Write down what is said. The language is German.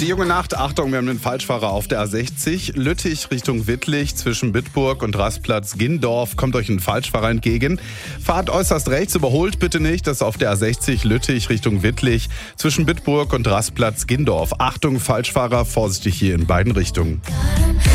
Die junge Nacht, Achtung, wir haben einen Falschfahrer auf der A60. Lüttich Richtung Wittlich zwischen Bitburg und Rastplatz Gindorf kommt euch ein Falschfahrer entgegen. Fahrt äußerst rechts, überholt bitte nicht. Das ist auf der A60 Lüttich Richtung Wittlich zwischen Bitburg und Rastplatz Gindorf. Achtung, Falschfahrer, vorsichtig hier in beiden Richtungen.